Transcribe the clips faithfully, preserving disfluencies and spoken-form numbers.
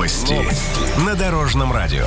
Новости на Дорожном радио.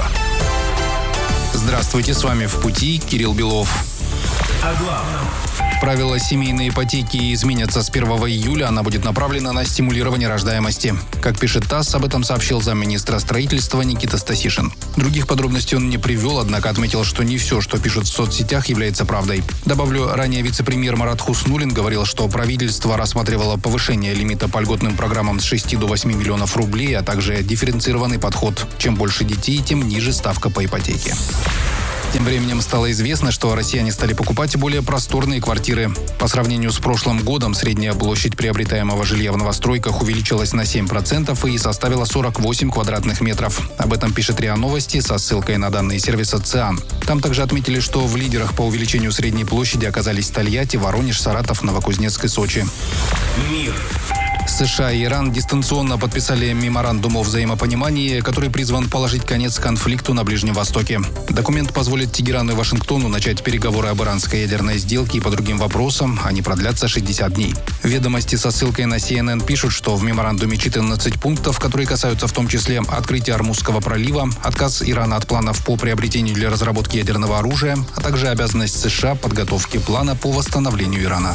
Здравствуйте, с вами «В пути» Кирилл Белов. О главном. Правила семейной ипотеки изменятся с первого июля. Она будет направлена на стимулирование рождаемости. Как пишет ТАСС, об этом сообщил замминистра строительства Никита Стасишин. Других подробностей он не привел, однако отметил, что не все, что пишут в соцсетях, является правдой. Добавлю, ранее вице-премьер Марат Хуснуллин говорил, что правительство рассматривало повышение лимита по льготным программам с шести до восьми миллионов рублей, а также дифференцированный подход. Чем больше детей, тем ниже ставка по ипотеке. Тем временем стало известно, что россияне стали покупать более просторные квартиры. По сравнению с прошлым годом средняя площадь приобретаемого жилья в новостройках увеличилась на семь процентов и составила сорок восемь квадратных метров. Об этом пишет РИА Новости со ссылкой на данные сервиса ЦИАН. Там также отметили, что в лидерах по увеличению средней площади оказались Тольятти, Воронеж, Саратов, Новокузнецк и Сочи. Мир. США и Иран дистанционно подписали меморандум о взаимопонимании, который призван положить конец конфликту на Ближнем Востоке. Документ позволит Тегерану и Вашингтону начать переговоры об иранской ядерной сделке и по другим вопросам. Они продлятся шестьдесят дней. Ведомости со ссылкой на си эн эн пишут, что в меморандуме четырнадцать пунктов, которые касаются в том числе открытия Ормузского пролива, отказ Ирана от планов по приобретению для разработки ядерного оружия, а также обязанность США подготовки плана по восстановлению Ирана.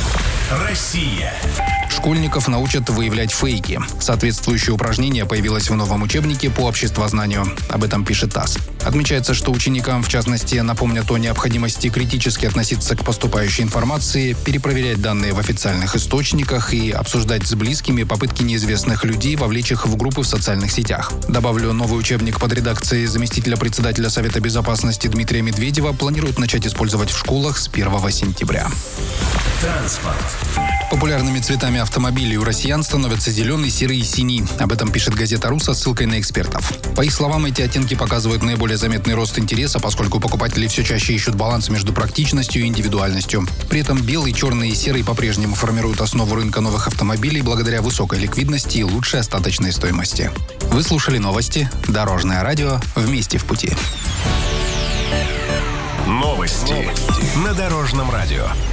Россия. Школьников научат выявлять фейки. Соответствующее упражнение появилось в новом учебнике по обществознанию. Об этом пишет ТАСС. Отмечается, что ученикам, в частности, напомнят о необходимости критически относиться к поступающей информации, перепроверять данные в официальных источниках и обсуждать с близкими попытки неизвестных людей вовлечь их в группы в социальных сетях. Добавлю, новый учебник под редакцией заместителя председателя Совета безопасности Дмитрия Медведева планируют начать использовать в школах с первого сентября. Транспорт. Популярными цветами автомобилей у россиян становятся зеленый, серый и синий. Об этом пишет газета «Ру» со ссылкой на экспертов. По их словам, эти оттенки показывают наиболее заметный рост интереса, поскольку покупатели все чаще ищут баланс между практичностью и индивидуальностью. При этом белый, черный и серый по-прежнему формируют основу рынка новых автомобилей благодаря высокой ликвидности и лучшей остаточной стоимости. Вы слушали новости. Дорожное радио. Вместе в пути. Новости на Дорожном радио.